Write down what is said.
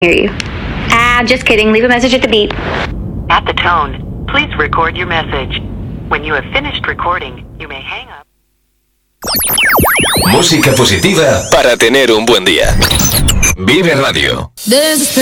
hear you. Just kidding. Leave a message at the beep. At the tone, please record your message. When you have finished recording, you may hang up. Música positiva para tener un buen día. Vive Radio.